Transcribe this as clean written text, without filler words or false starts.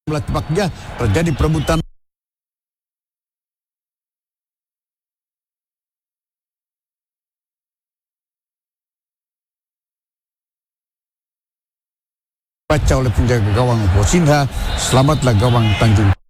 Tepatnya terjadi perebutan baca oleh penjaga gawang Hosinha. Selamatlah gawang Tanjung.